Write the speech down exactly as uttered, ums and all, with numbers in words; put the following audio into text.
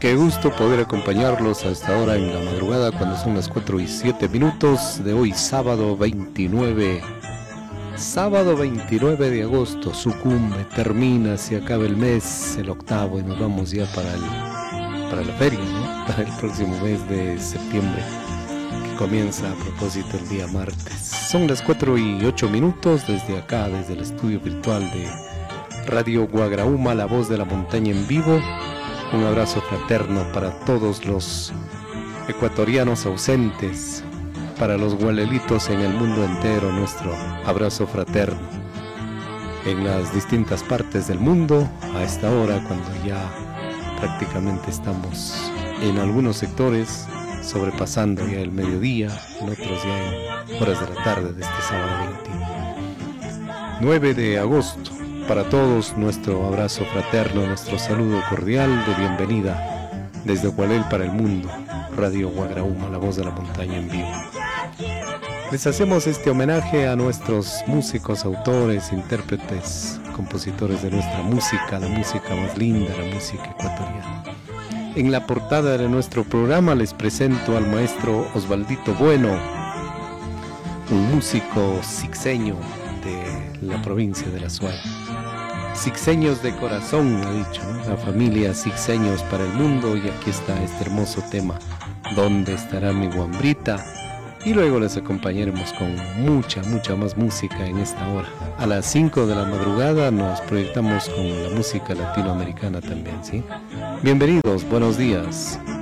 Qué gusto poder acompañarlos a esta hora en la madrugada cuando son las cuatro y siete minutos de hoy, sábado veintinueve. Sábado veintinueve de agosto, sucumbe, termina, se acaba el mes, el octavo, y nos vamos ya para, el, para la feria, ¿no? Para el próximo mes de septiembre, que comienza a propósito el día martes. Son las cuatro y ocho minutos desde acá, desde el estudio virtual de Radio Guagrauma, la voz de la montaña en vivo. Un abrazo fraterno para todos los ecuatorianos ausentes, para los gualelitos en el mundo entero, nuestro abrazo fraterno. En las distintas partes del mundo, a esta hora, cuando ya prácticamente estamos en algunos sectores sobrepasando ya el mediodía, en otros ya en horas de la tarde de este sábado veintinueve de agosto. Para todos, nuestro abrazo fraterno, nuestro saludo cordial de bienvenida desde Gualel para el mundo, Radio Guagrauma, la voz de la montaña en vivo. Les hacemos este homenaje a nuestros músicos, autores, intérpretes, compositores de nuestra música, la música más linda, la música ecuatoriana. En la portada de nuestro programa les presento al maestro Osvaldito Bueno, un músico sixeño de la provincia de La Suay. Sixeños de corazón, ha dicho, ¿no? La familia Sixeños para el mundo, y aquí está este hermoso tema, ¿dónde estará mi guambrita? Y luego les acompañaremos con mucha, mucha más música en esta hora. A las cinco de la madrugada nos proyectamos con la música latinoamericana también, ¿sí? Bienvenidos, buenos días.